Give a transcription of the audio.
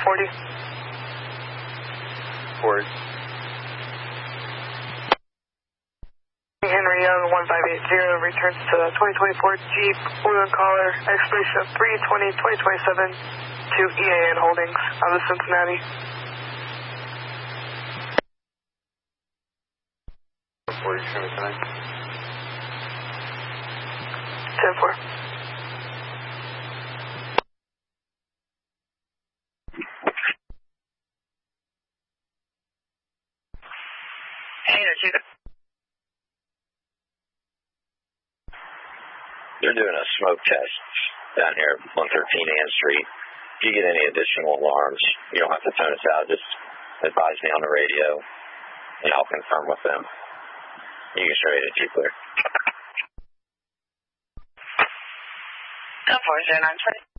40. Word. Henry Young 1580 returns to the 2024 Jeep Blue and Collar expiration of 3/20/2027 to EAN Holdings out of Cincinnati. 40, show me tonight. 10-4. Hey, they're doing a smoke test down here at 113 Ann Street. If you get any additional alarms, you don't have to tone us out. Just advise me on the radio, and I'll confirm with them. You can show you the G-Clear. 10-4, 093.